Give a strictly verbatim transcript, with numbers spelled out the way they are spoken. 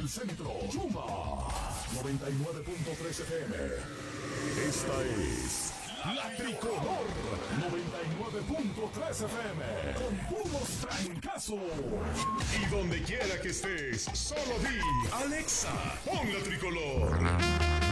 del centro. Chuma noventa y nueve punto tres F M. Esta es La Tricolor noventa y nueve punto tres F M. Con puros trancazos. Y donde quiera que estés, solo di Alexa, pon La Tricolor.